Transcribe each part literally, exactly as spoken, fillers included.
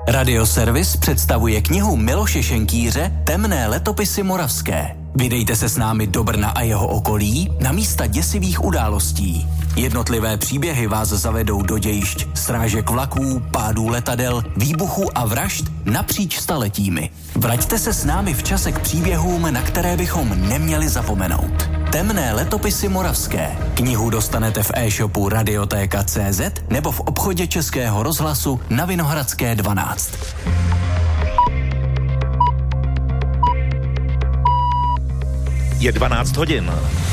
Radioservis představuje knihu Miloše Šenkýře Temné letopisy moravské. Vydejte se s námi do Brna a jeho okolí na místa děsivých událostí. Jednotlivé příběhy vás zavedou do dějišť srážek vlaků, pádů letadel, výbuchů a vražd napříč staletími. Vraťte se s námi v čase k příběhům, na které bychom neměli zapomenout. Temné letopisy moravské. Knihu dostanete v e-shopu Radiotéka tečka cé zet nebo v obchodě Českého rozhlasu na Vinohradské dvanáct. Je dvanáct hodin.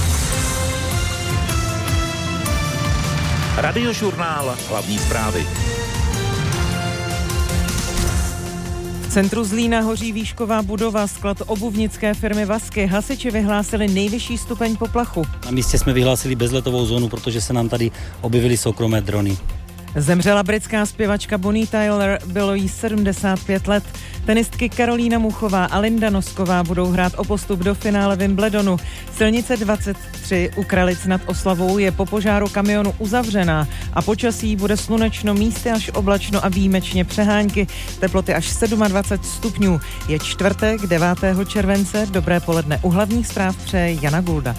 Radiožurnál, hlavní zprávy. V centru Zlína hoří výšková budova, sklad obuvnické firmy Vasky. Hasiči vyhlásili nejvyšší stupeň poplachu. Na místě jsme vyhlásili bezletovou zónu, protože se nám tady objevily soukromé drony. Zemřela britská zpěvačka Bonnie Tyler, bylo jí sedmdesát pět let. Tenistky Karolína Muchová a Linda Nosková budou hrát o postup do finále Wimbledonu. Silnice dvacet tři u Kralic nad Oslavou je po požáru kamionu uzavřená a počasí bude slunečno, místy až oblačno a výjimečně přehánky. Teploty až dvacet sedm stupňů. Je čtvrtek, devátého července. Dobré poledne. U hlavních zpráv přeje Jana Gulda.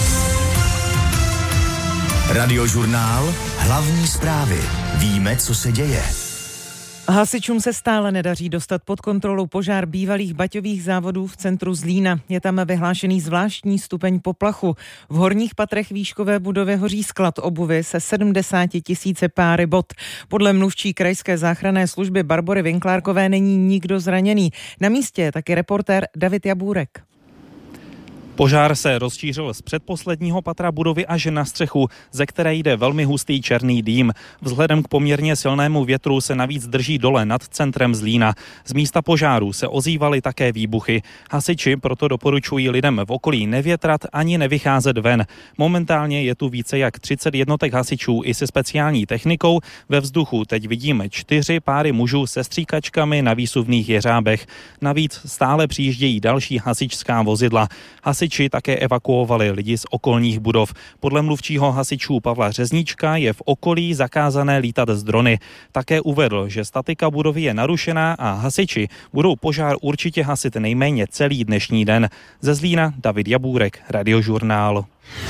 Radiožurnál, hlavní zprávy. Víme, co se děje. Hasičům se stále nedaří dostat pod kontrolu požár bývalých baťových závodů v centru Zlína. Je tam vyhlášený zvláštní stupeň poplachu. V horních patrech výškové budovy hoří sklad obuvy se sedmdesáti tisíci páry bot. Podle mluvčí krajské záchranné služby Barbory Vinklárkové není nikdo zraněný. Na místě je taky reportér David Jabůrek. Požár se rozšířil z předposledního patra budovy až na střechu, ze které jde velmi hustý černý dým. Vzhledem k poměrně silnému větru se navíc drží dole nad centrem Zlína. Z místa požáru se ozývaly také výbuchy. Hasiči proto doporučují lidem v okolí nevětrat ani nevycházet ven. Momentálně je tu více jak třicet jednotek hasičů i se speciální technikou. Ve vzduchu teď vidíme čtyři páry mužů se stříkačkami na výsuvných jeřábech. Navíc stále přijíždějí další hasičská vozidla. Hasiči také evakuovali lidi z okolních budov. Podle mluvčího hasičů Pavla Řezníčka je v okolí zakázané lítat z drony. Také uvedl, že statika budovy je narušená a hasiči budou požár určitě hasit nejméně celý dnešní den. Ze Zlína David Jabůrek, Radiožurnál.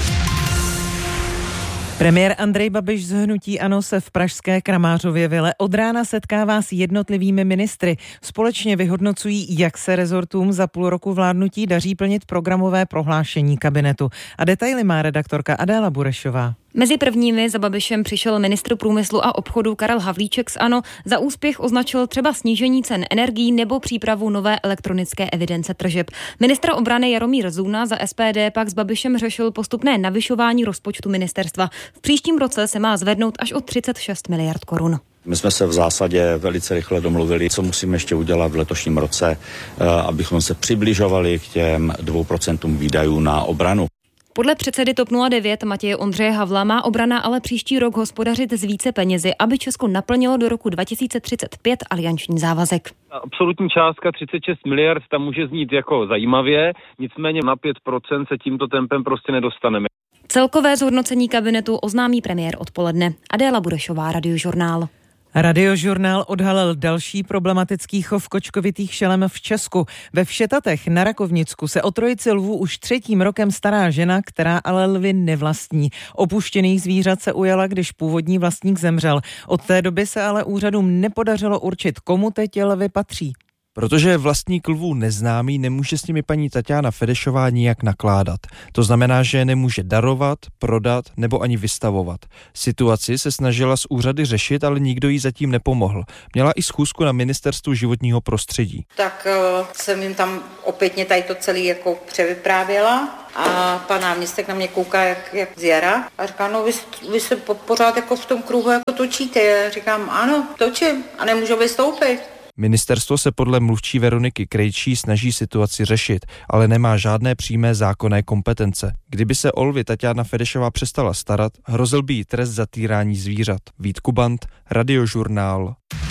Premiér Andrej Babiš z hnutí ANO se v pražské Kramářově vile od rána setkává s jednotlivými ministry. Společně vyhodnocují, jak se rezortům za půl roku vládnutí daří plnit programové prohlášení kabinetu. A detaily má redaktorka Adéla Burešová. Mezi prvními za Babišem přišel ministr průmyslu a obchodu Karel Havlíček z ANO. Za úspěch označil třeba snížení cen energií nebo přípravu nové elektronické evidence tržeb. Ministr obrany Jaromír Zůna za S P D pak s Babišem řešil postupné navyšování rozpočtu ministerstva. V příštím roce se má zvednout až o třicet šest miliard korun. My jsme se v zásadě velice rychle domluvili, co musíme ještě udělat v letošním roce, abychom se přibližovali k těm dvou procentům výdajů na obranu. Podle předsedy TOP nula devět Matěje Ondřeje Havla má obrana ale příští rok hospodařit s více penězi, aby Česko naplnilo do roku dva tisíce třicet pět alianční závazek. Absolutní částka třicet šest miliard, tam může znít jako zajímavě, nicméně na pět procent se tímto tempem prostě nedostaneme. Celkové zhodnocení kabinetu oznámí premiér odpoledne. Adéla Burešová, Radiožurnál. Radiožurnál odhalil další problematický chov kočkovitých šelem v Česku. Ve Všetatech na Rakovnicku se o trojici lvů už třetím rokem stará žena, která ale lvy nevlastní. Opuštěných zvířat se ujala, když původní vlastník zemřel. Od té doby se ale úřadům nepodařilo určit, komu teď lvy patří. Protože je vlastník lvů neznámý, nemůže s nimi paní Taťána Fedešová nijak nakládat. To znamená, že je nemůže darovat, prodat nebo ani vystavovat. Situaci se snažila z úřady řešit, ale nikdo jí zatím nepomohl. Měla i schůzku na ministerstvu životního prostředí. Tak uh, jsem jim tam opětně tady to celý jako převyprávěla a pan náměstek na mě kouká jak, jak z jara a říká, no vy, vy se pořád jako v tom kruhu jako točíte. Já říkám, ano, točím a nemůžu vystoupit. Ministerstvo se podle mluvčí Veroniky Krejčí snaží situaci řešit, ale nemá žádné přímé zákonné kompetence. Kdyby se o lvy Taťána Fedešová přestala starat, hrozil by jí trest za týrání zvířat. Vít Kubant, Radiožurnál.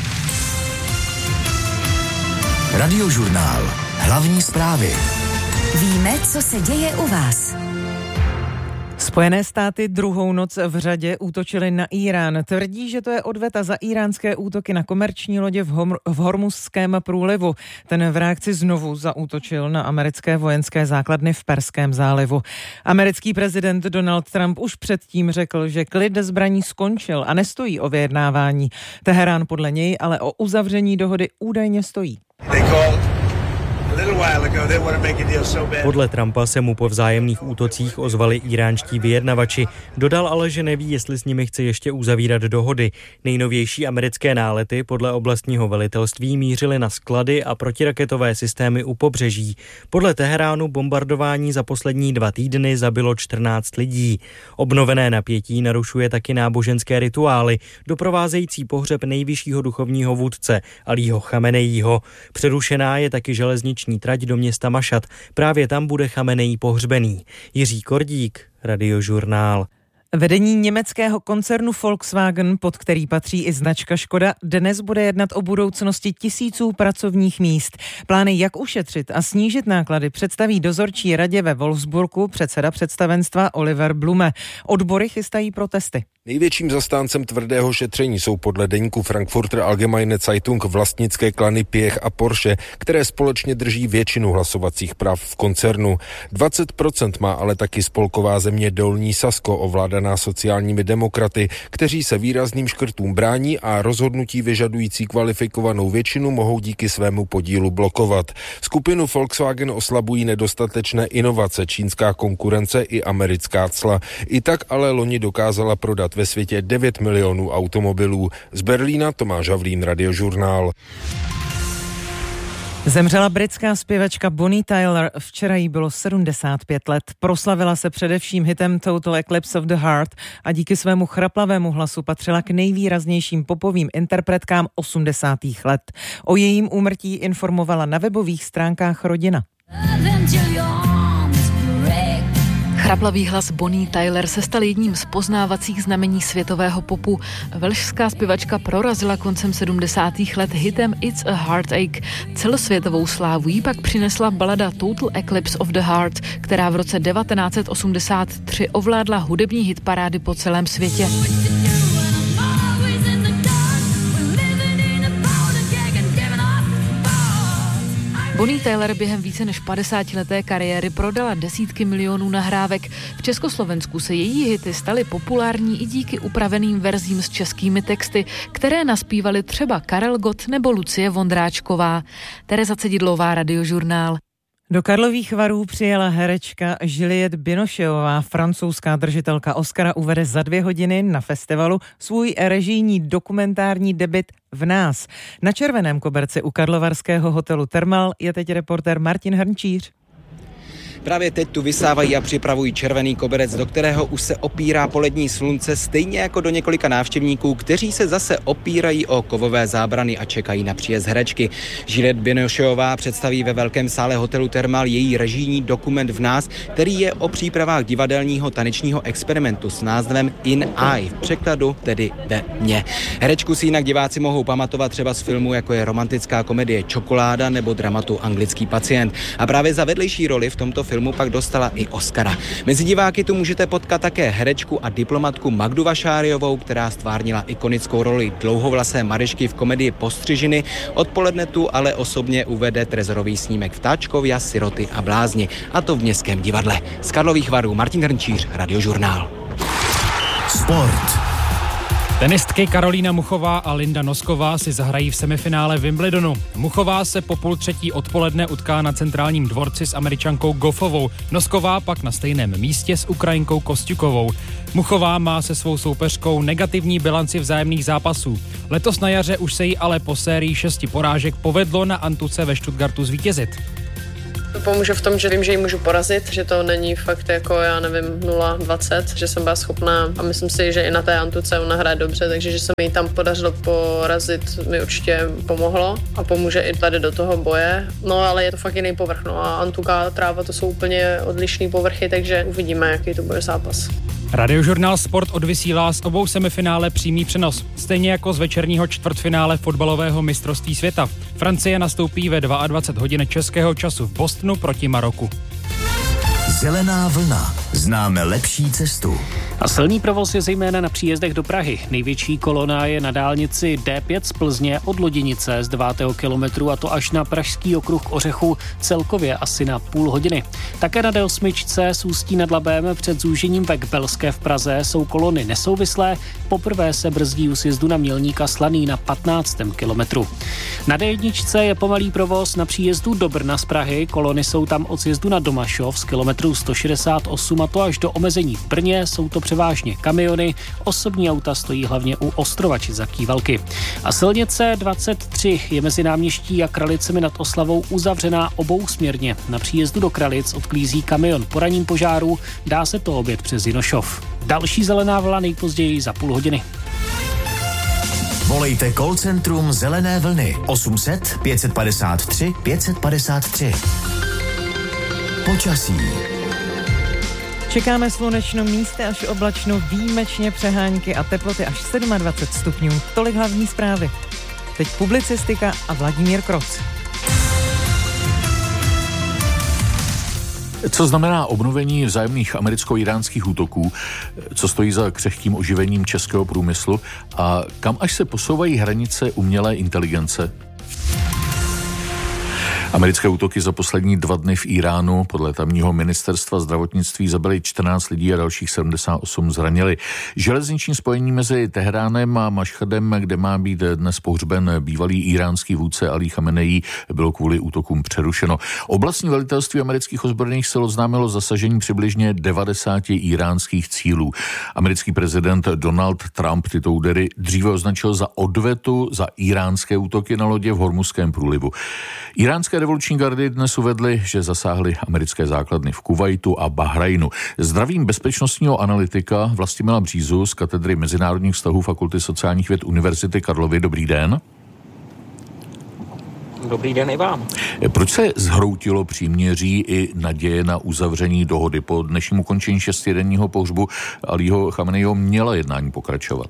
Radiožurnál. Hlavní zprávy. Víme, co se děje u vás. Spojené státy druhou noc v řadě útočily na Irán. Tvrdí, že to je odveta za iránské útoky na komerční lodě v, Hom- v Hormuzském průlivu. Ten v reakci znovu zaútočil na americké vojenské základny v Perském zálivu. Americký prezident Donald Trump už předtím řekl, že klid zbraní skončil a nestojí o vyjednávání. Teherán podle něj ale o uzavření dohody údajně stojí. Podle Trumpa se mu po vzájemných útocích ozvali iránští vyjednavači. Dodal ale, že neví, jestli s nimi chce ještě uzavírat dohody. Nejnovější americké nálety podle oblastního velitelství mířily na sklady a protiraketové systémy u pobřeží. Podle Teheránu bombardování za poslední dva týdny zabilo čtrnáct lidí. Obnovené napětí narušuje taky náboženské rituály, doprovázející pohřeb nejvyššího duchovního vůdce Alího Chameneího. Přerušená je taky železniční trať do města Mašad. Právě tam bude Chameneí pohřbený. Jiří Kordík, Radiožurnál. Vedení německého koncernu Volkswagen, pod který patří i značka Škoda, dnes bude jednat o budoucnosti tisíců pracovních míst. Plány, jak ušetřit a snížit náklady, představí dozorčí radě ve Wolfsburgu předseda představenstva Oliver Blume. Odbory chystají protesty. Největším zastáncem tvrdého šetření jsou podle deníku Frankfurter Allgemeine Zeitung vlastnické klany Piech a Porsche, které společně drží většinu hlasovacích práv v koncernu. dvacet procent má ale taky spolková země Dolní Sasko, ovládaná sociálními demokraty, kteří se výrazným škrtům brání a rozhodnutí vyžadující kvalifikovanou většinu mohou díky svému podílu blokovat. Skupinu Volkswagen oslabují nedostatečné inovace, čínská konkurence i americká cla. I tak ale loni dokázala prodat ve světě devět milionů automobilů. Z Berlína Tomáš Havlín, Radiožurnál. Zemřela britská zpěvačka Bonnie Tyler, včera jí bylo sedmdesát pět let. Proslavila se především hitem Total Eclipse of the Heart a díky svému chraplavému hlasu patřila k nejvýraznějším popovým interpretkám osmdesátých let. O jejím úmrtí informovala na webových stránkách rodina. Chraplavý hlas Bonnie Tyler se stal jedním z poznávacích znamení světového popu. Velšská zpěvačka prorazila koncem sedmdesátých let hitem It's a Heartache. Celosvětovou slávu jí pak přinesla balada Total Eclipse of the Heart, která v roce devatenáct set osmdesát tři ovládla hudební hitparády po celém světě. Bonnie Tyler během více než padesátileté kariéry prodala desítky milionů nahrávek. V Československu se její hity staly populární i díky upraveným verzím s českými texty, které naspívali třeba Karel Gott nebo Lucie Vondráčková. Tereza Cedidlová, Radiožurnál. Do Karlových Varů přijela herečka Juliette Binocheová. Francouzská držitelka Oscara uvede za dvě hodiny na festivalu svůj režijní dokumentární debut V nás. Na červeném koberci u karlovarského hotelu Thermal je teď reportér Martin Hrnčíř. Právě teď tu vysávají a připravují červený koberec, do kterého už se opírá polední slunce, stejně jako do několika návštěvníků, kteří se zase opírají o kovové zábrany a čekají na příjezd herečky. Juliette Binocheová představí ve velkém sále hotelu Thermal její režijní dokument V nás, který je o přípravách divadelního tanečního experimentu s názvem In I, v překladu tedy ve mně. Herečku si jinak diváci mohou pamatovat třeba z filmu, jako je romantická komedie Čokoláda nebo dramatu Anglický pacient. A právě za vedlejší roli v tomto filmu pak dostala i Oscara. Mezi diváky tu můžete potkat také herečku a diplomatku Magdu Vašáriovou, která stvárnila ikonickou roli dlouhovlasé Marišky v komedii Postřižiny. Odpoledne tu ale osobně uvede trezorový snímek Vtáčkovia, Siroty a blázni. A to v Městském divadle. Z Karlových Varů Martin Hrnčíř, Radiožurnál. Sport. Tenistky Karolína Muchová a Linda Nosková si zahrají v semifinále Wimbledonu. Muchová se po půl třetí odpoledne utká na centrálním dvorci s Američankou Goffovou. Nosková pak na stejném místě s Ukrajinkou Kosťukovou. Muchová má se svou soupeřkou negativní bilanci vzájemných zápasů. Letos na jaře už se jí ale po sérii šesti porážek povedlo na Antuce ve Stuttgartu zvítězit. To pomůže v tom, že vím, že ji můžu porazit, že to není fakt jako, já nevím, nula dvacet, že jsem byla schopná a myslím si, že i na té Antuce ona hraje dobře, takže že se mi tam podařilo porazit, mi určitě pomohlo a pomůže i tady do toho boje. No ale je to fakt jiný povrch, no a Antuka, Tráva, to jsou úplně odlišný povrchy, takže uvidíme, jaký to bude zápas. Radiožurnál Sport odvysílá z obou semifinále přímý přenos, stejně jako z večerního čtvrtfinále fotbalového mistrovství světa. Francie nastoupí ve dvacet dva hodin českého času v Bostonu proti Maroku. Zelená vlna. Známe lepší cestu. A silný provoz je zejména na příjezdech do Prahy. Největší kolona je na dálnici D pět z Plzně od Loděnice z devátého kilometru, a to až na Pražský okruh k Ořechu, celkově asi na půl hodiny. Také na D osm z Ústí nad Labem před zúžením ve Kbelské v Praze jsou kolony nesouvislé. Poprvé se brzdí u sjezdu na Mělníka Slaný na patnáctém kilometru. Na D jedna je pomalý provoz na příjezdu do Brna z Prahy. Kolony jsou tam od sjezdu na Domašov z kilometru sto šedesát osm, a to až do omezení v Brně. Jsou to převážně kamiony, osobní auta stojí hlavně u Ostrovači za Kývalky. A silnice dvacet tři je mezi Náměští a Kralicemi nad Oslavou uzavřená obousměrně. Na příjezdu do Kralic odklízí kamion po ranním požáru, dá se to objet přes Jinošov. Další zelená vlna nejpozději za půl hodiny. Volejte call centrum Zelené vlny osm set pět padesát tři pět padesát tři. Počasí. Čekáme slunečno, místy až oblačno, výjimečně přehánky a teploty až dvacet sedm stupňů. Tolik hlavní zprávy. Teď publicistika a Vladimír Kroc. Co znamená obnovení vzájemných americko-iránských útoků, co stojí za křehkým oživením českého průmyslu a kam až se posouvají hranice umělé inteligence? Americké útoky za poslední dva dny v Iránu podle tamního ministerstva zdravotnictví zabili čtrnáct lidí a dalších sedmdesát osm zranili. Železniční spojení mezi Teheránem a Mašhadem, kde má být dnes pohřben bývalý iránský vůdce Ali Chamenei, bylo kvůli útokům přerušeno. Oblastní velitelství amerických ozbrojených sil oznámilo zasažení přibližně devadesáti iránských cílů. Americký prezident Donald Trump tyto údery dříve označil za odvetu za iránské útoky na lodě v Hormuzském průlivu. Iránské revoluční gardy dnes uvedly, že zasáhly americké základny v Kuvajtu a Bahrajnu. Zdravím bezpečnostního analytika Vlastimila Břízu z katedry mezinárodních vztahů Fakulty sociálních věd Univerzity Karlovy. Dobrý den. Dobrý den i vám. Proč se zhroutilo příměří i naděje na uzavření dohody? Po dnešním ukončení šestidenního pohřbu Alího Chameneiho měla jednání pokračovat.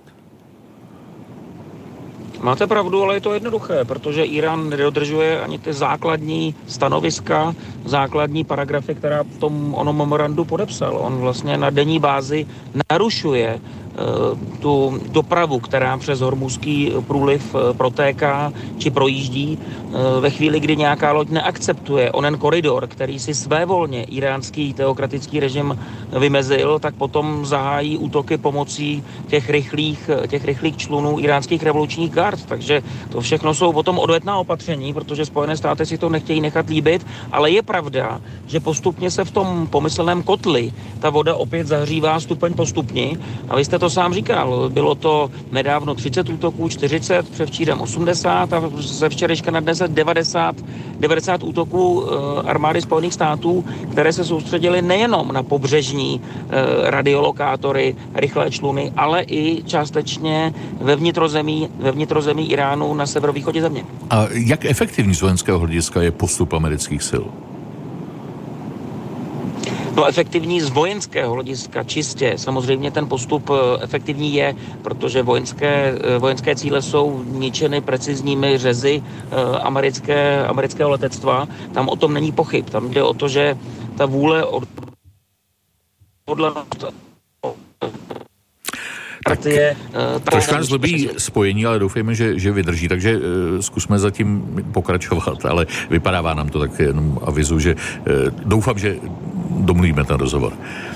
Máte pravdu, ale je to jednoduché, protože Irán nedodržuje ani ty základní stanoviska, základní paragrafy, která v tom onom memorandu podepsal. On vlastně na denní bázi narušuje tu dopravu, která přes Hormuzský průliv protéká či projíždí ve chvíli, kdy nějaká loď neakceptuje onen koridor, který si svévolně iránský teokratický režim vymezil, tak potom zahájí útoky pomocí těch rychlých, těch rychlých člunů iránských revolučních gard. Takže to všechno jsou potom odvetná opatření, protože Spojené státy si to nechtějí nechat líbit, ale je pravda, že postupně se v tom pomyslném kotli ta voda opět zahřívá stupeň po stupni a vy jste to sám říkal, bylo to nedávno třicet útoků, čtyřicet, převčírem osmdesát a ze včerejška na dnes devadesát, devadesát útoků armády Spojených států, které se soustředily nejenom na pobřežní radiolokátory, rychlé čluny, ale i částečně ve vnitrozemí, ve vnitrozemí Iránu na severovýchodě země. A jak efektivní z vojenského hlediska je postup amerických sil? No efektivní z vojenského hlediska čistě. Samozřejmě ten postup efektivní je, protože vojenské, vojenské cíle jsou ničeny precizními řezy americké, amerického letectva. Tam o tom není pochyb. Tam jde o to, že ta vůle od... odlenost tak je, trošku nás zlobí spojení, ale doufejme, že, že vydrží, takže uh, zkusme zatím pokračovat, ale vypadává nám to, tak jenom avizu, že uh, doufám, že domluvíme ten rozhovor.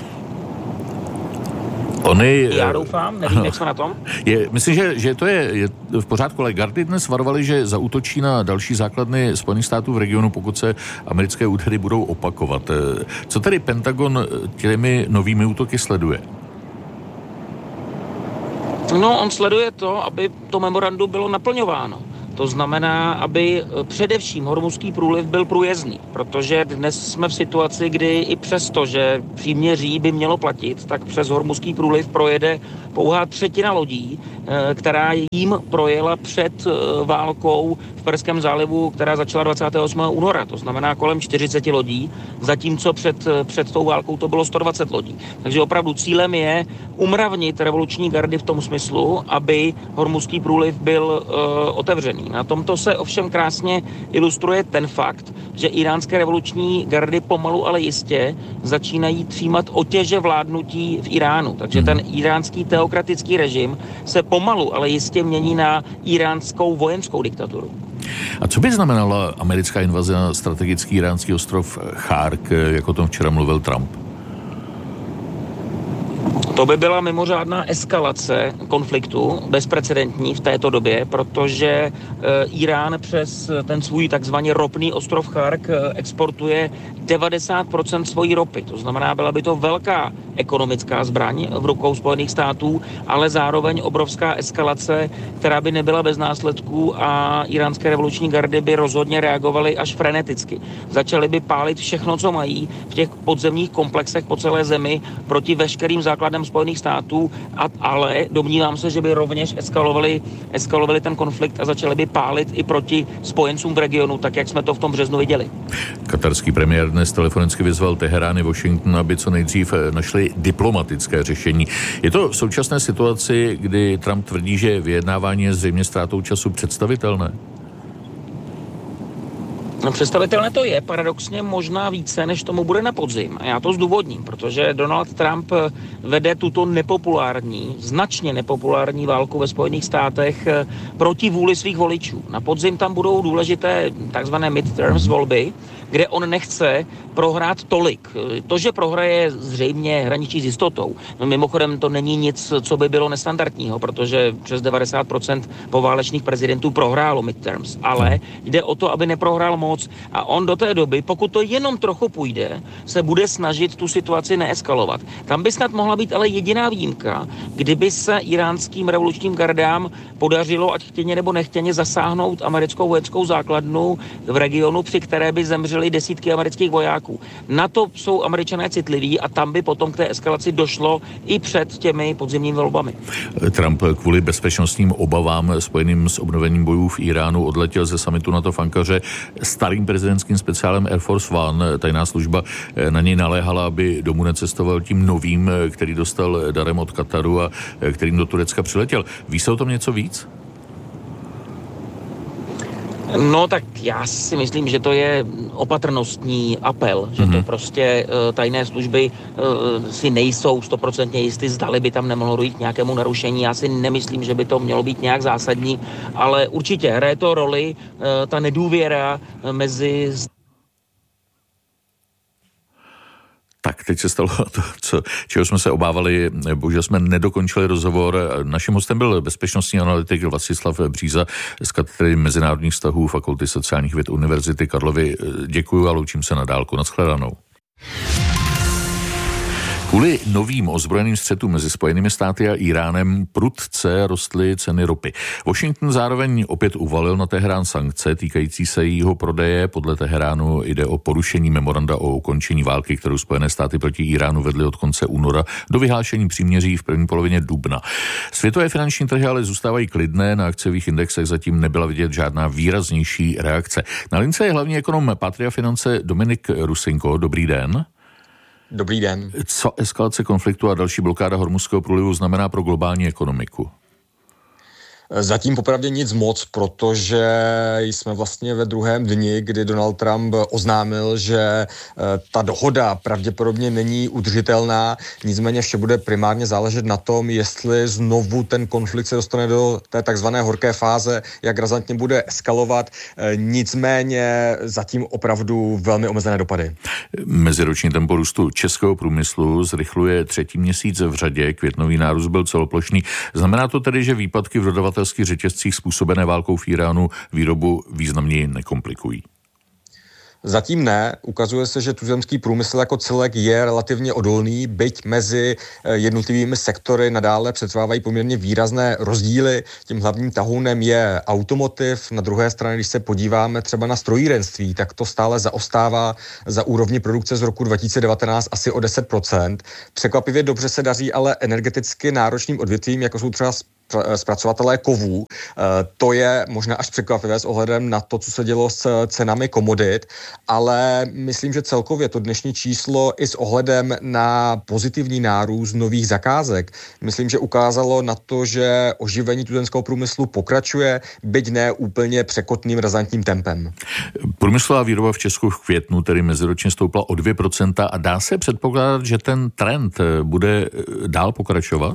Oni, Já doufám, nevím, ano, jak jsme na tom. Je, myslím, že, že to je, je v pořádku, ale gardy dnes varovali, že zaútočí na další základny Spojených států v regionu, pokud se americké údery budou opakovat. Co tedy Pentagon těmi novými útoky sleduje? No, on sleduje to, aby to memorandum bylo naplňováno. To znamená, aby především Hormuzský průliv byl průjezdný, protože dnes jsme v situaci, kdy i přesto, že příměří by mělo platit, tak přes Hormuzský průliv projede pouhá třetina lodí, která jím projela před válkou v Perském zálivu, která začala dvacátého osmého února. To znamená kolem čtyřicet lodí, zatímco před, před tou válkou to bylo sto dvacet lodí. Takže opravdu cílem je umravnit revoluční gardy v tom smyslu, aby Hormuzský průliv byl uh, otevřený. řešení. Na tomto se ovšem krásně ilustruje ten fakt, že iránské revoluční gardy pomalu, ale jistě začínají přijímat otěže vládnutí v Iránu. Takže ten iránský teokratický režim se pomalu, ale jistě mění na iránskou vojenskou diktaturu. A co by znamenala americká invaze na strategický iránský ostrov Chark, jak o tom včera mluvil Trump? To by byla mimořádná eskalace konfliktu, bezprecedentní v této době, protože e, Irán přes ten svůj takzvaný ropný ostrov Chark e, exportuje devadesát procent svojí ropy. To znamená, byla by to velká ekonomická zbraň v rukou Spojených států, ale zároveň obrovská eskalace, která by nebyla bez následků a iránské revoluční gardy by rozhodně reagovaly až freneticky. Začaly by pálit všechno, co mají v těch podzemních komplexech po celé zemi proti veškerým základem Spojených států, a, ale domnívám se, že by rovněž eskalovali, eskalovali ten konflikt a začali by pálit i proti spojencům v regionu, tak jak jsme to v tom březnu viděli. Katarský premiér dnes telefonicky vyzval Teherán i Washington, aby co nejdřív našli diplomatické řešení. Je to v současné situaci, kdy Trump tvrdí, že vyjednávání je zřejmě ztrátou času, představitelné? No, představitelné to je, paradoxně možná více, než tomu bude na podzim. A já to zdůvodním, protože Donald Trump vede tuto nepopulární, značně nepopulární válku ve Spojených státech proti vůli svých voličů. Na podzim tam budou důležité takzvané midterms volby, kde on nechce prohrát tolik. To, že prohraje, zřejmě hraničí s jistotou. No, mimochodem to není nic, co by bylo nestandardního, protože přes devadesát procent poválečných prezidentů prohrálo midterms. Ale jde o to, aby neprohrál moc. A on do té doby, pokud to jenom trochu půjde, se bude snažit tu situaci neeskalovat. Tam by snad mohla být ale jediná výjimka, kdyby se iránským revolučním gardám podařilo, ať chtěně nebo nechtěně, zasáhnout americkou vojenskou základnu v regionu, při které by zemřely desítky amerických vojáků. Na to jsou Američané citliví a tam by potom k té eskalaci došlo i před těmi podzimními volbami. Trump kvůli bezpečnostním obavám spojeným s obnovením bojů v Iránu odletěl ze summitu NATO v Ankaře starým prezidentským speciálem Air Force One. Tajná služba na něj naléhala, aby domů necestoval tím novým, který dostal darem od Kataru a kterým do Turecka přiletěl. Ví se o tom něco víc? No tak já si myslím, že to je opatrnostní apel, že mm-hmm. to prostě uh, tajné služby uh, si nejsou stoprocentně jistý, zdali by tam nemohlo dojít k nějakému narušení. Já si nemyslím, že by to mělo být nějak zásadní, ale určitě hraje to roli uh, ta nedůvěra uh, mezi... Tak, teď se stalo to, co, čeho jsme se obávali, bohužel jsme nedokončili rozhovor. Naším hostem byl bezpečnostní analytik Vlastislav Bříza z katedry mezinárodních vztahů Fakulty sociálních věd Univerzity Karlovy. Děkuju a loučím se na dálku. Nashledanou. Kvůli novým ozbrojeným střetům mezi Spojenými státy a Iránem prudce rostly ceny ropy. Washington zároveň opět uvalil na Teherán sankce týkající se jeho prodeje. Podle Teheránu jde o porušení memoranda o ukončení války, kterou Spojené státy proti Iránu vedly od konce února do vyhlášení příměří v první polovině dubna. Světové finanční trhy ale zůstávají klidné, na akciových indexech zatím nebyla vidět žádná výraznější reakce. Na lince je hlavní ekonom Patria Finance Dominik Rusinko. Dobrý den. Dobrý den. Co eskalace konfliktu a další blokáda Hormuzského průlivu znamená pro globální ekonomiku? Zatím popravdě nic moc, protože jsme vlastně ve druhém dni, kdy Donald Trump oznámil, že ta dohoda pravděpodobně není udržitelná, nicméně vše bude primárně záležet na tom, jestli znovu ten konflikt se dostane do té takzvané horké fáze, jak razantně bude eskalovat, nicméně zatím opravdu velmi omezené dopady. Meziroční tempo růstu českého průmyslu zrychluje třetí měsíc v řadě, květnový nárůst byl celoplošný. Znamená to tedy, že výpadky v dodavatelských řetězcích způsobené válkou v Iránu výrobu významně nekomplikují? Zatím ne. Ukazuje se, že tuzemský průmysl jako celek je relativně odolný, byť mezi jednotlivými sektory nadále přetrvávají poměrně výrazné rozdíly. Tím hlavním tahounem je automotiv. Na druhé straně, když se podíváme třeba na strojírenství, tak to stále zaostává za úrovni produkce z roku dva tisíce devatenáct asi o deset procent. Překvapivě dobře se daří ale energeticky náročným odvětvím, jako jsou třeba zpracovatelé kovů. To je možná až překvapivé s ohledem na to, co se dělo s cenami komodit, ale myslím, že celkově to dnešní číslo i s ohledem na pozitivní nárůst nových zakázek, myslím, že ukázalo na to, že oživení tuzemského průmyslu pokračuje, byť ne úplně překotným razantním tempem. Průmyslová výroba v Česku v květnu tedy meziročně stoupla o dvě procenta a dá se předpokládat, že ten trend bude dál pokračovat?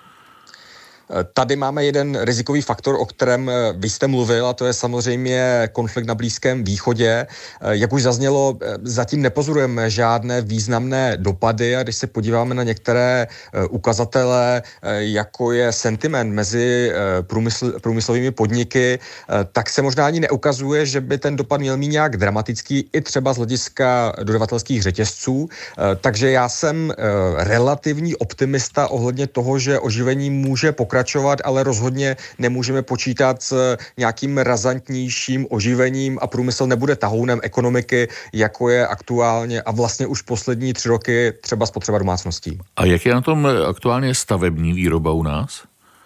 Tady máme jeden rizikový faktor, o kterém vy jste mluvil, a to je samozřejmě konflikt na Blízkém východě. Jak už zaznělo, zatím nepozorujeme žádné významné dopady a když se podíváme na některé ukazatele, jako je sentiment mezi průmysl, průmyslovými podniky, tak se možná ani neukazuje, že by ten dopad měl mít nějak dramatický, i třeba z hlediska dodavatelských řetězců. Takže já jsem relativní optimista ohledně toho, že oživení může pokračovat, ale rozhodně nemůžeme počítat s nějakým razantnějším oživením a průmysl nebude tahounem ekonomiky, jako je aktuálně a vlastně už poslední tři roky třeba spotřeba domácností. A jak je na tom aktuálně stavební výroba u nás?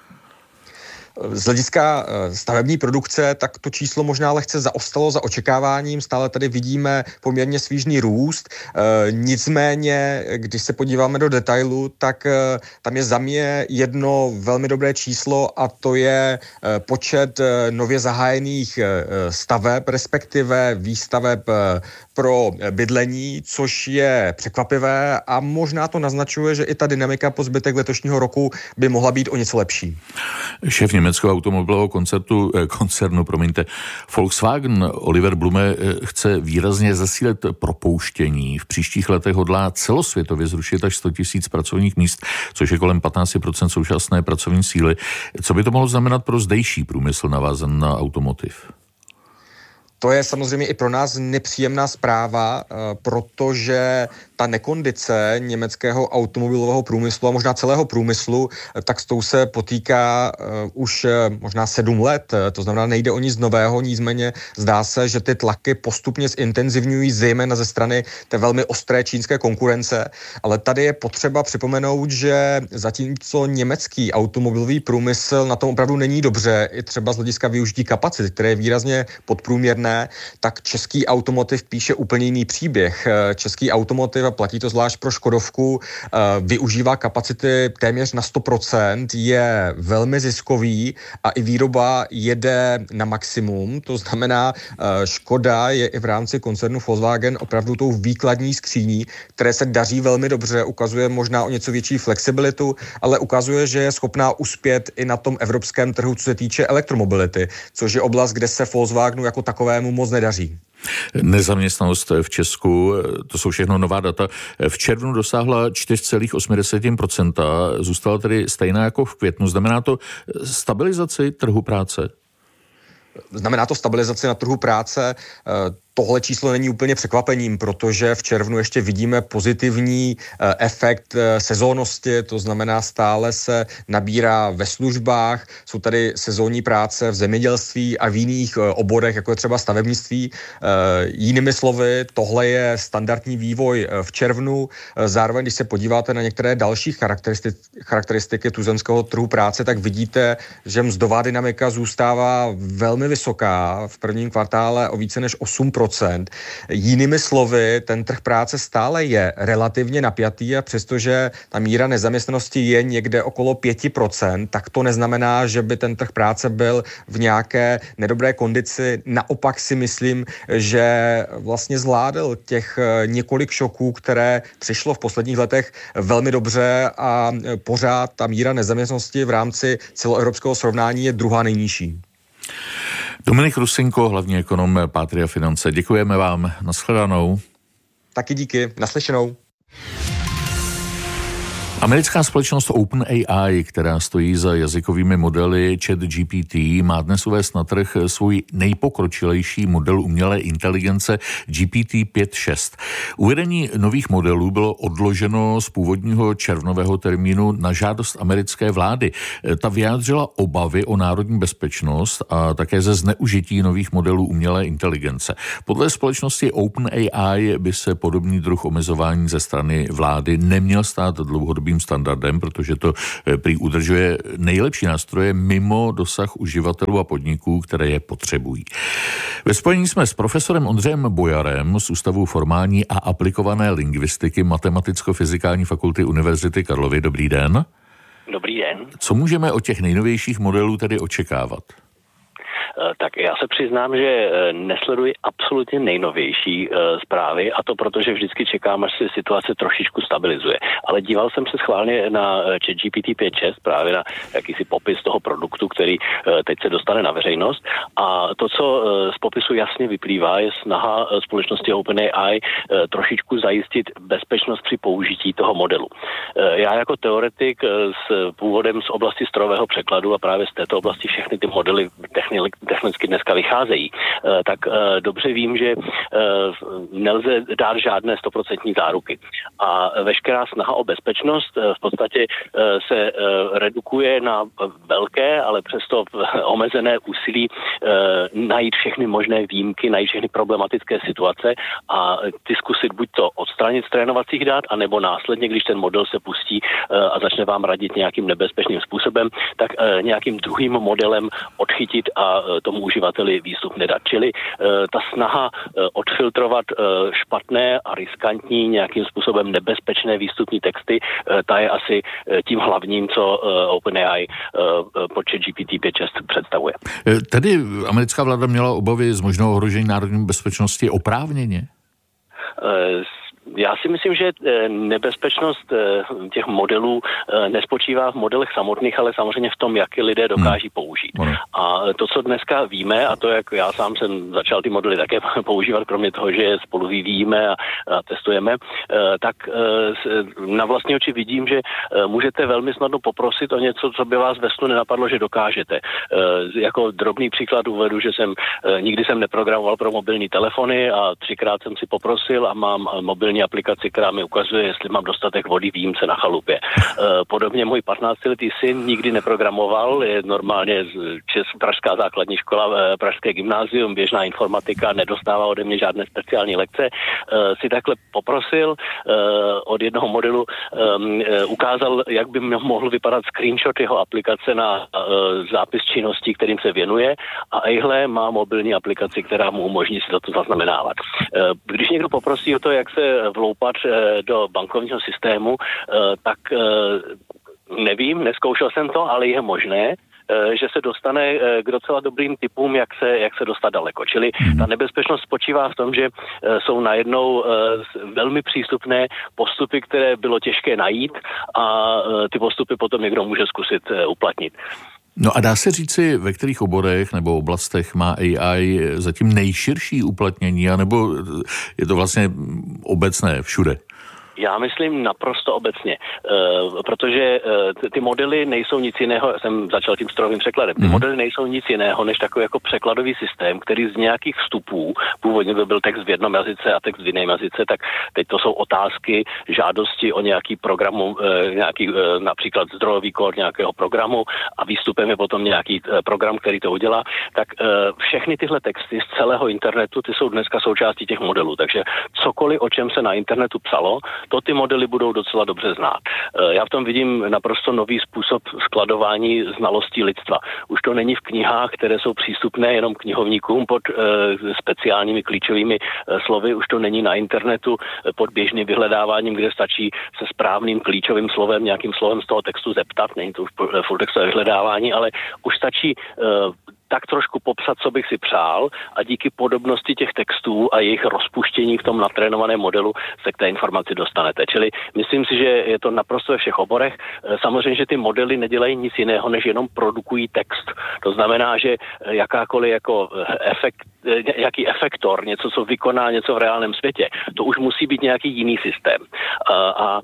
Z hlediska stavební produkce, tak to číslo možná lehce zaostalo za očekáváním, stále tady vidíme poměrně svížný růst, nicméně, když se podíváme do detailu, tak tam je za mě jedno velmi dobré číslo a to je počet nově zahájených staveb, respektive výstaveb pro bydlení, což je překvapivé a možná to naznačuje, že i ta dynamika po zbytek letošního roku by mohla být o něco lepší. Šéf německého automobilového koncertu, koncernu, promiňte, Volkswagen Oliver Blume chce výrazně zesílit propouštění. V příštích letech hodlá celosvětově zrušit až sto tisíc pracovních míst, což je kolem patnáct procent současné pracovní síly. Co by to mohlo znamenat pro zdejší průmysl navázaný na automotiv? To je samozřejmě i pro nás nepříjemná zpráva, protože ta nekondice německého automobilového průmyslu a možná celého průmyslu, tak s tou se potýká už možná sedm let. To znamená, nejde o nic nového, nicméně zdá se, že ty tlaky postupně zintenzivňují zejména ze strany té velmi ostré čínské konkurence. Ale tady je potřeba připomenout, že zatímco německý automobilový průmysl na tom opravdu není dobře, i třeba z hlediska využití kapacit, které je výrazně podprůměrné, tak český automotiv píše úplně jiný příběh. Český automotiv, a platí to zvlášť pro Škodovku, využívá kapacity téměř na sto procent, je velmi ziskový a i výroba jede na maximum. To znamená, Škoda je i v rámci koncernu Volkswagen opravdu tou výkladní skříní, které se daří velmi dobře, ukazuje možná o něco větší flexibilitu, ale ukazuje, že je schopná uspět i na tom evropském trhu, co se týče elektromobility, což je oblast, kde se Volkswagenu jako takovému moc nedaří. Nezaměstnanost v Česku, to jsou všechno nová data, v červnu dosáhla čtyři celá osm procenta, zůstala tedy stejná jako v květnu. Znamená to stabilizaci trhu práce? Znamená to stabilizaci na trhu práce. Tohle číslo není úplně překvapením, protože v červnu ještě vidíme pozitivní efekt sezónnosti, to znamená stále se nabírá ve službách, jsou tady sezónní práce v zemědělství a v jiných oborech, jako je třeba stavebnictví. Jinými slovy, tohle je standardní vývoj v červnu. Zároveň, když se podíváte na některé další charakteristiky, charakteristiky tuzemského trhu práce, tak vidíte, že mzdová dynamika zůstává velmi vysoká, v prvním kvartále o více než osm procent. Jinými slovy, ten trh práce stále je relativně napjatý a přestože ta míra nezaměstnanosti je někde okolo pět procent, tak to neznamená, že by ten trh práce byl v nějaké nedobré kondici. Naopak si myslím, že vlastně zvládl těch několik šoků, které přišlo v posledních letech velmi dobře a pořád ta míra nezaměstnanosti v rámci celoevropského srovnání je druhá nejnižší. Dominik Rusinko, hlavní ekonom Patria Finance. Děkujeme vám. Nashledanou. Taky díky. Naslyšenou. Americká společnost OpenAI, která stojí za jazykovými modely ChatGPT, má dnes uvést na trh svůj nejpokročilejší model umělé inteligence G P T pět šest. Uvedení nových modelů bylo odloženo z původního červnového termínu na žádost americké vlády. Ta vyjádřila obavy o národní bezpečnost a také ze zneužití nových modelů umělé inteligence. Podle společnosti OpenAI by se podobný druh omezování ze strany vlády neměl stát dlouhodobým světovým standardem, protože to prý udržuje nejlepší nástroje mimo dosah uživatelů a podniků, které je potřebují. Ve spojení jsme s profesorem Ondřejem Bojarem z Ústavu formální a aplikované lingvistiky Matematicko-fyzikální fakulty Univerzity Karlovy. Dobrý den. Dobrý den. Co můžeme od těch nejnovějších modelů tedy očekávat? Tak já se přiznám, že nesleduji absolutně nejnovější zprávy, a to protože vždycky čekám, až se situace trošičku stabilizuje. Ale díval jsem se schválně na ChatGPT pět šest, právě na jakýsi popis toho produktu, který teď se dostane na veřejnost. A to, co z popisu jasně vyplývá, je snaha společnosti OpenAI trošičku zajistit bezpečnost při použití toho modelu. Já jako teoretik s původem z oblasti strojového překladu a právě z této oblasti všechny ty modely technicky dneska vycházejí, tak dobře vím, že nelze dát žádné stoprocentní záruky. A veškerá snaha o bezpečnost v podstatě se redukuje na velké, ale přesto omezené úsilí najít všechny možné výjimky, najít všechny problematické situace a ty zkusit buď to odstranit z trénovacích dat, anebo následně, když ten model se pustí a začne vám radit nějakým nebezpečným způsobem, tak nějakým druhým modelem odchytit a tomu uživateli výstup nedat. Čili ta snaha odfiltrovat špatné a riskantní, nějakým způsobem nebezpečné výstupní texty, ta je asi tím hlavním, co OpenAI pod ChatGPT pět šest představuje. Tedy americká vláda měla obavy z možného ohrožení národní bezpečnosti oprávněně? Já si myslím, že nebezpečnost těch modelů nespočívá v modelech samotných, ale samozřejmě v tom, jak je lidé dokáží použít. A to, co dneska víme, a to, jak já sám jsem začal ty modely také používat, kromě toho, že je spolu vyvíjíme a, a testujeme, tak na vlastní oči vidím, že můžete velmi snadno poprosit o něco, co by vás ve snu nenapadlo, že dokážete. Jako drobný příklad uvedu, že jsem nikdy jsem neprogramoval pro mobilní telefony a třikrát jsem si poprosil a mám mobilní aplikaci, která mi ukazuje, jestli mám dostatek vody v jímce na chalupě. Podobně můj patnáctiletý syn nikdy neprogramoval, je normálně čes, pražská základní škola, pražské gymnázium, běžná informatika, nedostává ode mě žádné speciální lekce. Si takhle poprosil od jednoho modelu, ukázal, jak by mohl vypadat screenshot jeho aplikace na zápis činností, kterým se věnuje, a ejhle má mobilní aplikaci, která mu umožní si to zaznamenávat. Když někdo poprosí o to, jak se vloupat do bankovního systému, tak nevím, neskoušel jsem to, ale je možné, že se dostane k docela dobrým typům, jak se, jak se dostat daleko. Čili ta nebezpečnost spočívá v tom, že jsou najednou velmi přístupné postupy, které bylo těžké najít, a ty postupy potom někdo může zkusit uplatnit. No a dá se říci, ve kterých oborech nebo oblastech má A I zatím nejširší uplatnění, anebo je to vlastně obecné všude? Já myslím naprosto obecně, uh, protože uh, ty modely nejsou nic jiného, já jsem začal tím strojovým překladem, ty mm. modely nejsou nic jiného, než takový jako překladový systém, který z nějakých vstupů, původně by byl text v jednom jazyce a text v jiném jazyce, tak teď to jsou otázky, žádosti o nějaký programu, uh, nějaký uh, například zdrojový kód nějakého programu, a výstupem je potom nějaký uh, program, který to udělá, tak uh, všechny tyhle texty z celého internetu, ty jsou dneska součástí těch modelů, takže cokoliv, o čem se na internetu psalo, to ty modely budou docela dobře znát. Já v tom vidím naprosto nový způsob skladování znalostí lidstva. Už to není v knihách, které jsou přístupné jenom knihovníkům pod speciálními klíčovými slovy, už to není na internetu pod běžným vyhledáváním, kde stačí se správným klíčovým slovem, nějakým slovem z toho textu zeptat, není to už full textové vyhledávání, ale už stačí tak trošku popsat, co bych si přál, a díky podobnosti těch textů a jejich rozpuštění v tom natrénovaném modelu se k té informaci dostanete. Čili myslím si, že je to naprosto ve všech oborech. Samozřejmě, že ty modely nedělají nic jiného, než jenom produkují text. To znamená, že jakákoliv jako efekt, jaký efektor, něco, co vykoná něco v reálném světě, to už musí být nějaký jiný systém. A, a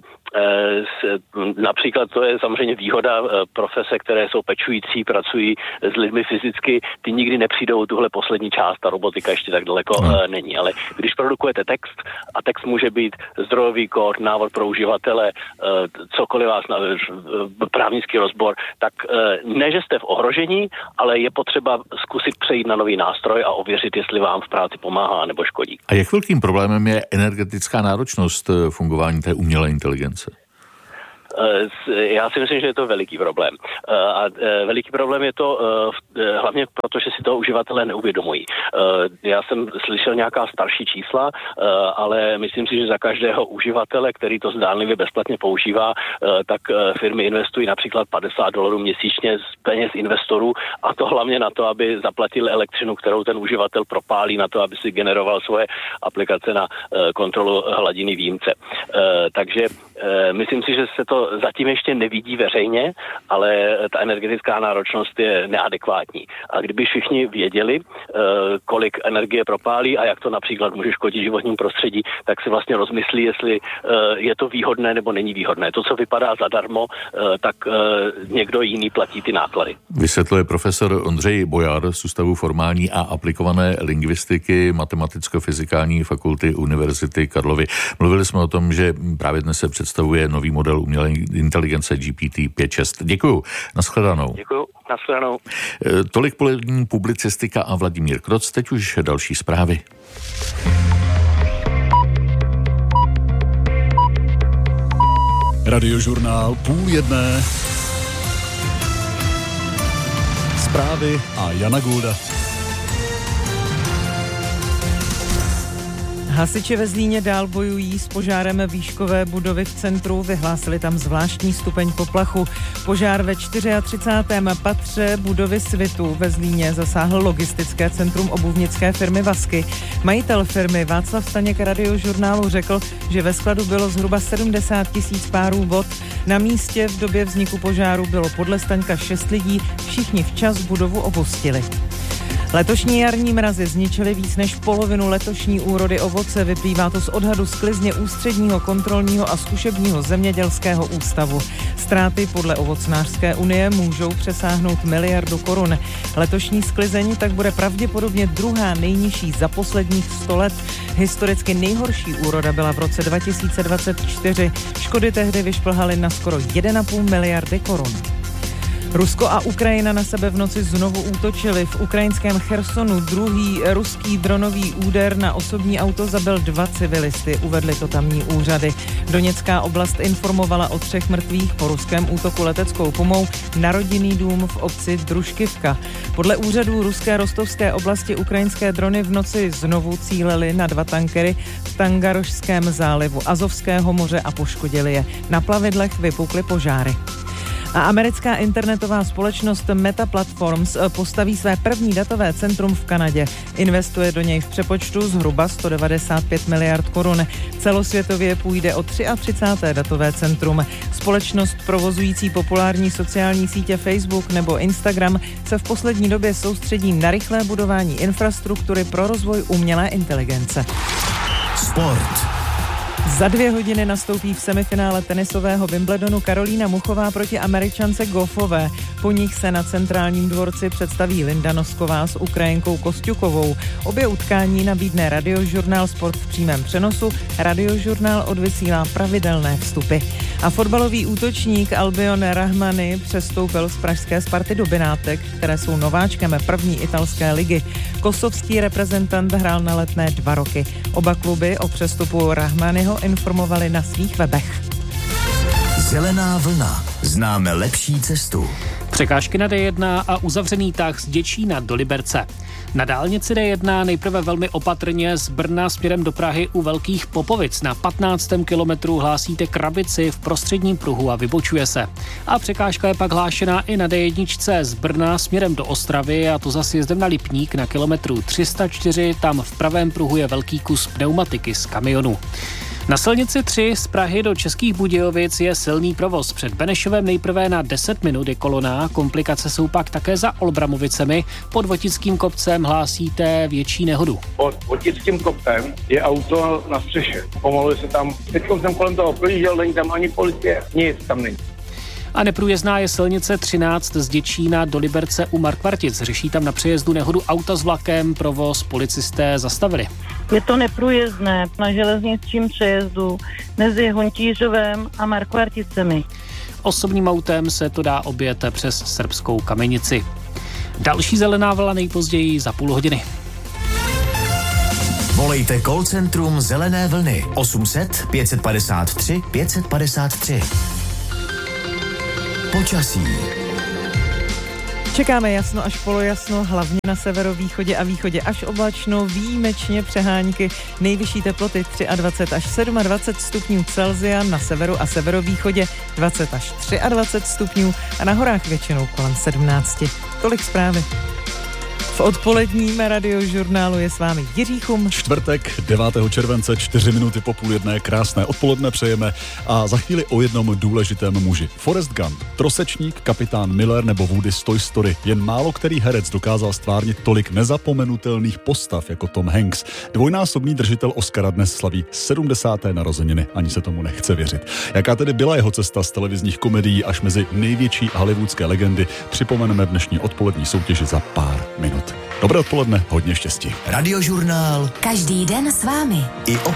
například to je samozřejmě výhoda profese, které jsou pečující, pracují s lidmi fyzicky, ty nikdy nepřijdou tuhle poslední část, ta robotika ještě tak daleko no. není, ale když produkujete text, a text může být zdrojový kód, návod pro uživatele, cokoliv vás, právnický rozbor, tak ne, že jste v ohrožení, ale je potřeba zkusit přejít na nový nástroj a ověřit, jestli vám v práci pomáhá nebo škodí. A jak velkým problémem je energetická náročnost fungování té umělé inteligence? Já si myslím, že je to veliký problém. A veliký problém je to hlavně proto, že si to uživatelé neuvědomují. Já jsem slyšel nějaká starší čísla, ale myslím si, že za každého uživatele, který to zdánlivě bezplatně používá, tak firmy investují například padesát dolarů měsíčně z peněz investorů, a to hlavně na to, aby zaplatili elektřinu, kterou ten uživatel propálí, na to, aby si generoval svoje aplikace na kontrolu hladiny výjimce. Takže myslím si, že se to zatím ještě nevidí veřejně, ale ta energetická náročnost je neadekvátní. A kdyby všichni věděli, kolik energie propálí a jak to například může škodit životnímu prostředí, tak si vlastně rozmyslí, jestli je to výhodné nebo není výhodné. To, co vypadá zadarmo, tak někdo jiný platí ty náklady. Vysvětluje profesor Ondřej Bojar z Ústavu formální a aplikované lingvistiky Matematicko-fyzikální fakulty Univerzity Karlovy. Mluvili jsme o tom, že právě dnes se představuje nový model umělé inteligence G P T pět šest. Děkuju. Nashledanou. Děkuju. Nashledanou. Tolik polední publicistika a Vladimír Kroc. Teď už další zprávy. Radiožurnál půl jedné. Zprávy a Jana Gulda. Hasiči ve Zlíně dál bojují s požárem výškové budovy v centru, vyhlásili tam zvláštní stupeň poplachu. Požár ve třicátém čtvrtém patře budovy Svitu ve Zlíně zasáhl logistické centrum obuvnické firmy Vasky. Majitel firmy Václav Staněk Radiožurnálu řekl, že ve skladu bylo zhruba sedmdesát tisíc párů vod. Na místě v době vzniku požáru bylo podle Staňka šest lidí, všichni včas budovu opustili. Letošní jarní mrazy zničily víc než polovinu letošní úrody ovoce, vyplývá to z odhadu sklizně Ústředního kontrolního a zkušebního zemědělského ústavu. Ztráty podle Ovocnářské unie můžou přesáhnout miliardu korun. Letošní sklizeň tak bude pravděpodobně druhá nejnižší za posledních sto let. Historicky nejhorší úroda byla v roce dva tisíce dvacet čtyři. Škody tehdy vyšplhaly na skoro jedna celá pět miliardy korun. Rusko a Ukrajina na sebe v noci znovu útočili. V ukrajinském Chersonu druhý ruský dronový úder na osobní auto zabil dva civilisty, uvedly to tamní úřady. Doněcká oblast informovala o třech mrtvých po ruském útoku leteckou pomou na rodinný dům v obci Družkivka. Podle úřadů ruské rostovské oblasti ukrajinské drony v noci znovu cílely na dva tankery v Tangarožském zálivu Azovského moře a poškodili je. Na plavidlech vypukly požáry. A americká internetová společnost Meta Platforms postaví své první datové centrum v Kanadě. Investuje do něj v přepočtu zhruba sto devadesát pět miliard korun. Celosvětově půjde o třicáté třetí datové centrum. Společnost provozující populární sociální sítě Facebook nebo Instagram se v poslední době soustředí na rychlé budování infrastruktury pro rozvoj umělé inteligence. Sport. Za dvě hodiny nastoupí v semifinále tenisového Wimbledonu Karolína Muchová proti Američance Goffové. Po nich se na centrálním dvorci představí Linda Nosková s Ukrajinkou Kosťukovou. Obě utkání nabídne Radiožurnál Sport v přímém přenosu. Radiožurnál odvysílá pravidelné vstupy. A fotbalový útočník Albion Rahmani přestoupil z pražské Sparty do Benátek, které jsou nováčkem první italské ligy. Kosovský reprezentant hrál na Letné dva roky. Oba kluby o přestupu Rahmaniho informovali na svých webech. Zelená vlna. Známe lepší cestu. Překážky na D jedna a uzavřený tah z Děčína do Liberce. Na dálnici D jedna nejprve velmi opatrně z Brna směrem do Prahy u Velkých Popovic. Na patnáctém kilometru hlásíte krabici v prostředním pruhu a vybočuje se. A překážka je pak hlášená i na D jedna z Brna směrem do Ostravy, a to za sjezdem na Lipník na kilometru tři sta čtyři. Tam v pravém pruhu je velký kus pneumatiky z kamionu. Na silnici tři z Prahy do Českých Budějovic je silný provoz. Před Benešovem nejprve na deset minut je kolona, komplikace jsou pak také za Olbramovicemi. Pod Votickým kopcem hlásíte větší nehodu. Pod Votickým kopcem je auto na střeše. Pomalu se tam, teď jsem kolem toho projížděl, není tam ani policie, nic tam není. A neprůjezdná je silnice třináct z Děčína do Liberce u Markvartic. Řeší tam na přejezdu nehodu auta s vlakem, provoz policisté zastavili. Je to neprůjezdné na železničním přejezdu mezi Hontířovem a Markvarticemi. Osobním autem se to dá objet přes Srbskou Kamenici. Další zelená vlna nejpozději za půl hodiny. Volejte call centrum Zelené vlny osm set pět set padesát tři pět set padesát tři. Počasí. Čekáme jasno až polojasno, hlavně na severovýchodě a východě až oblačno, výjimečně přehánky, nejvyšší teploty dvacet tři až dvacet sedm stupňů Celsia, na severu a severovýchodě dvacet až dvacet tři stupňů a na horách většinou kolem sedmnáct. Tolik zprávy. V odpoledním radiožurnálu je s vámi Jiří Chum. Čtvrtek, devátého července, čtyři minuty po půl jedné, krásné odpoledne přejeme a za chvíli o jednom důležitém muži. Forrest Gump, Trosečník, Kapitán Miller nebo Woody z Toy Story. Jen málo který herec dokázal stvárnit tolik nezapomenutelných postav jako Tom Hanks. Dvojnásobný držitel Oscara dnes slaví sedmdesáté narozeniny, ani se tomu nechce věřit. Jaká tedy byla jeho cesta z televizních komedií až mezi největší hollywoodské legendy, připomeneme v dnešní odpolední soutěži za pár minut. Dobré odpoledne, hodně štěstí. Radiožurnál. Každý den s vámi. I o